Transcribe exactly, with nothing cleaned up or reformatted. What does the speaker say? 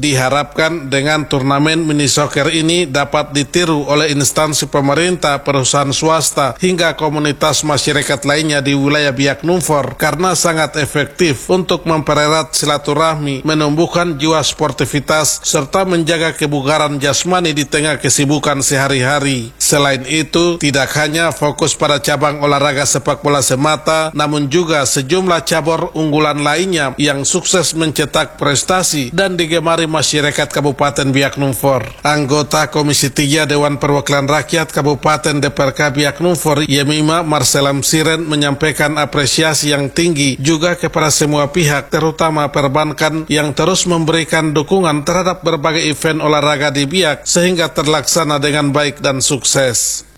Diharapkan dengan turnamen mini soccer ini dapat ditiru oleh instansi pemerintah, perusahaan swasta, hingga komunitas masyarakat lainnya di wilayah Biak Numfor karena sangat efektif untuk mempererat silaturahmi, menumbuhkan jiwa sportivitas, serta menjaga kebugaran jasmani di tengah kesibukan sehari-hari. Selain itu, tidak hanya fokus pada cabang olahraga sepak bola semata, namun juga sejumlah cabur unggulan lainnya yang sukses mencetak prestasi dan digemari masyarakat Kabupaten Biak Numfor. Anggota Komisi tiga Dewan Perwakilan Rakyat Kabupaten D P R K Biak Numfor, Yemima Marselam Siren, menyampaikan apresiasi yang tinggi juga kepada semua pihak, terutama perbankan yang terus memberikan dukungan terhadap berbagai event olahraga di Biak sehingga terlaksana dengan baik dan sukses.